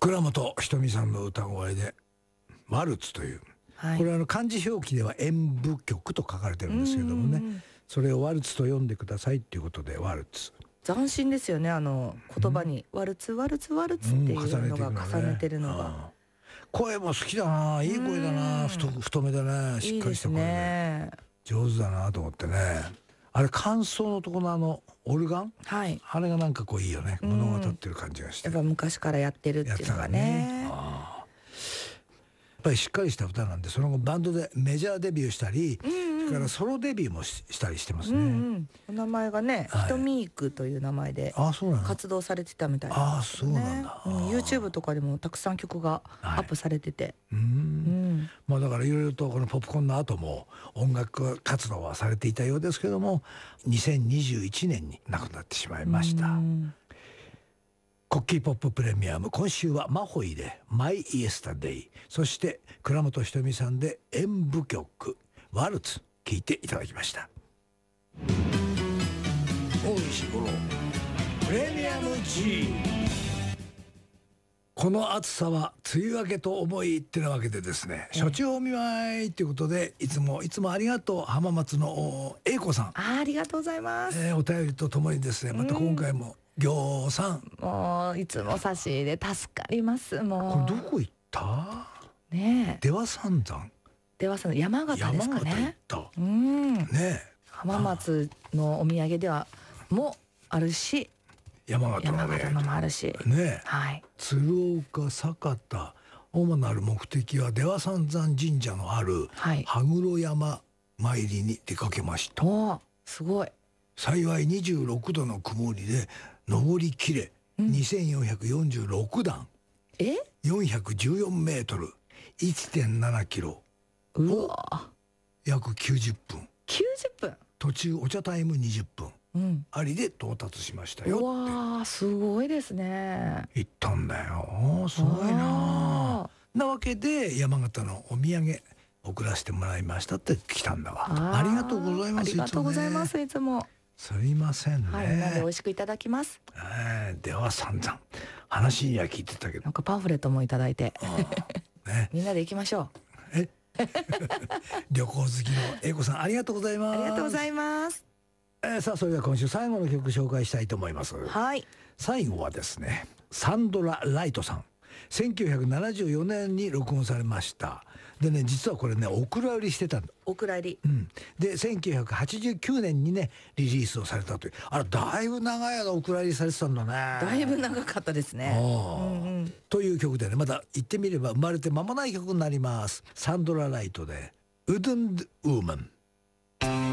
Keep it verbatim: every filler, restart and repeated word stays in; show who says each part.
Speaker 1: 倉本ひとみさんの歌声でワルツという、はい、これはあの漢字表記では演舞曲と書かれてるんですけどもね、うんうんうん、それをワルツと読んでくださいっていうことでワルツ。
Speaker 2: 斬新ですよね、あの言葉に、うん、ワルツワルツワルツっていうのが重ねてるのが、うん、
Speaker 1: 声も好きだな、いい声だな、太, 太めだね、しっかりした声で、いいですね、上手だなと思ってね。あれ間奏のところのあのオルガン、はい、あれがなんかこういいよね、物語ってる感じがして、
Speaker 2: やっぱ昔からやってるっていうのがね、
Speaker 1: あやっぱりしっかりした歌なんで、その後バンドでメジャーデビューしたり、うんうん、それからソロデビューも し, したりしてますね、うんうん、
Speaker 2: お名前がね、はい、ひとみーくという名前で活動されてたみたいなんですけどね。あ、そうなんだ、うん、YouTube とかでもたくさん曲がアップされてて、はい、うん、うん、
Speaker 1: まあだからいろいろとこのポップコーンの後も音楽活動はされていたようですけども、にせんにじゅういちねんに亡くなってしまいました。コッキーポッププレミアム、今週はマホイでマイイエスタデイ、そして倉本ひとみさんで演舞曲ワルツ聴いていただきました。大石五郎プレミアム G。 この暑さは梅雨明けと思いってなわけでですね、所長お見舞いということで、いつもいつもありがとう、浜松の英子さん、
Speaker 2: あ, ありがとうございます、
Speaker 1: えー、お便りとともにですね、また今回もぎょうさん、
Speaker 2: もういつも差し入れ助かります。もう
Speaker 1: これどこ行った
Speaker 2: ねえ、
Speaker 1: 出羽三山、
Speaker 2: 出羽三山、山形ですかね、
Speaker 1: 山形行った、
Speaker 2: うん、
Speaker 1: ねえ、
Speaker 2: 浜松のお土産ではもあるし、
Speaker 1: 山形の、ね、
Speaker 2: 山形のもあるし、
Speaker 1: ね、
Speaker 2: はい、
Speaker 1: 鶴岡、酒田、主なる目的は出羽三山神社のある羽黒山参りに出かけました。
Speaker 2: おー、すごい。
Speaker 1: 幸いにじゅうろくどの曇りで登りきれ、うん、にせんよんひゃくよんじゅうろくだん、
Speaker 2: え
Speaker 1: よんひゃくじゅうよんメートル いってんななキロ、
Speaker 2: うわ、
Speaker 1: 約きゅうじゅっぷん、
Speaker 2: きゅうじゅっぷん、
Speaker 1: 途中お茶タイムにじゅっぷん、うん、ありで到達しましたよって。う
Speaker 2: わ、すごいですね。
Speaker 1: 行ったんだよ、すごいな。なわけで山形のお土産送らせてもらいましたって来たんだわ。 あ, ありがとうございます。
Speaker 2: ありがとうございます。いつも
Speaker 1: すいませんね、はい、
Speaker 2: なんで美味しくいただきます。
Speaker 1: えー、では散々話には聞いてたけど、
Speaker 2: なんかパンフレットもいただいて、ね、みんなで行きましょう。
Speaker 1: え旅行好きの英子さん、ありがとうございます。
Speaker 2: ありがとうございます。
Speaker 1: えー、さあそれでは今週最後の曲紹介したいと思います。
Speaker 2: はい、
Speaker 1: 最後はですね、サンドラ・ライトさん、せんきゅうひゃくななじゅうよねんに録音されました。でね、実はこれね、お蔵入りしてたんだ。
Speaker 2: お蔵入り、
Speaker 1: うん、でせんきゅうひゃくはちじゅうきゅうねんにねリリースをされたという、あれだいぶ長い間お蔵入りされてたんだね。
Speaker 2: だいぶ長かったですね、うんうん、
Speaker 1: という曲でね、まだ言ってみれば生まれて間もない曲になります。サンドラ・ライトでウドゥンド・ウーマン。